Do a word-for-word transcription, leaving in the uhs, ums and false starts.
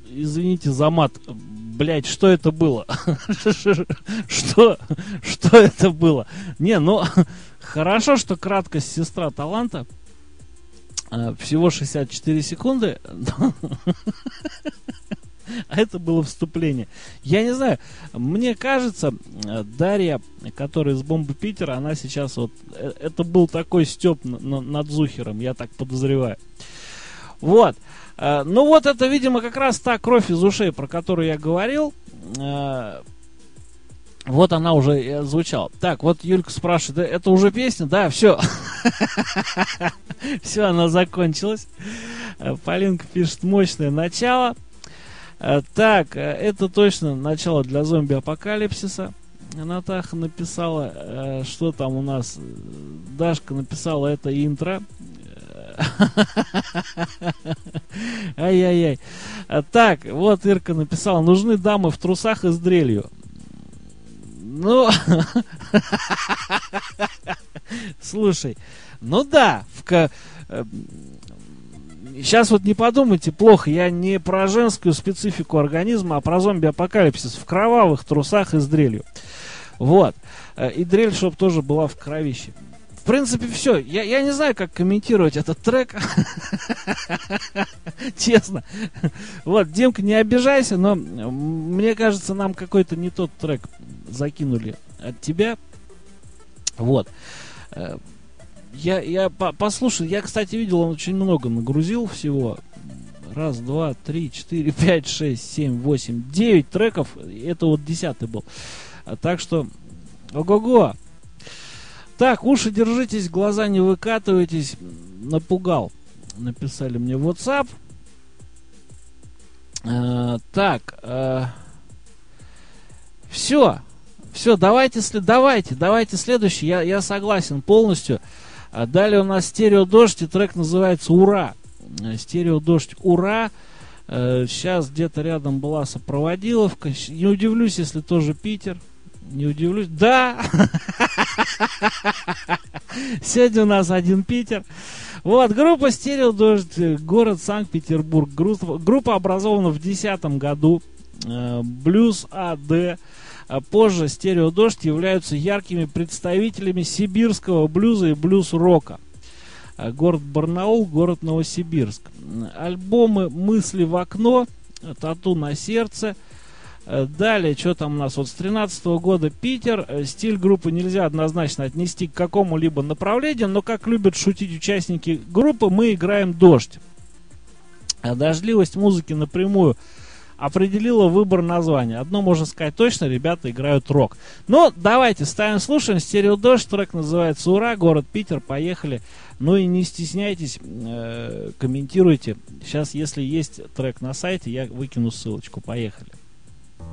извините за мат, блять, что это было? Что? Что это было? Не, ну, хорошо, что краткость сестра таланта. Всего шестьдесят четыре секунды. А это было вступление. Я не знаю, мне кажется, Дарья, которая из Бомбы Питера, она сейчас вот... Это был такой стёб над Зухером, я так подозреваю. Вот. Ну вот это, видимо, как раз та кровь из ушей, про которую я говорил. Вот она уже звучала. Так, вот Юлька спрашивает, это уже песня? Да, все. Все, она закончилась. Полинка пишет, мощное начало. Так, это точно начало для зомби-апокалипсиса. Натаха написала, что там у нас. Дашка написала, это интро. Ай-яй-яй. Так, вот Ирка написала, нужны дамы в трусах и с дрелью. Ну, слушай, ну да, в... Сейчас вот не подумайте плохо, я не про женскую специфику организма, а про зомби-апокалипсис в кровавых трусах и с дрелью. Вот. И дрель, чтобы тоже была в кровище. В принципе, все. Я, я не знаю, как комментировать этот трек. Честно. Вот, Димка, не обижайся, но мне кажется, нам какой-то не тот трек закинули от тебя. Вот. Я, я по, послушал, я, кстати, видел, он очень много нагрузил всего. Раз, два, три, четыре, пять, шесть, семь, восемь, девять треков. Это вот десятый был. Так что, ого-го. Так, уши держитесь, глаза не выкатывайтесь. Напугал. Написали мне в WhatsApp. А, так. А, все. Все, давайте, давайте, давайте следующий. Я, я согласен полностью. А далее у нас стерео дождь, и трек называется «Ура». Стерео дождь «Ура». Сейчас где-то рядом была сопроводиловка. Не удивлюсь, если тоже Питер. Не удивлюсь. Да! Сегодня у нас один Питер. Вот, группа «Стерео дождь», город Санкт-Петербург. Группа образована в две тысячи десятом году. Блюз АД. Позже «Стерео дождь» являются яркими представителями сибирского блюза и блюз-рока. Город Барнаул, город Новосибирск. Альбомы «Мысли в окно», «Тату на сердце». Далее, что там у нас? Вот с тринадцатого года Питер. Стиль группы нельзя однозначно отнести к какому-либо направлению, но, как любят шутить участники группы, мы играем дождь. Дождливость музыки напрямую определила выбор названия. Одно можно сказать точно, ребята играют рок. Но давайте ставим, слушаем. «Стерео дождь», трек называется «Ура», город Питер, поехали. Ну и не стесняйтесь, э, комментируйте. Сейчас, если есть трек на сайте, я выкину ссылочку. Поехали.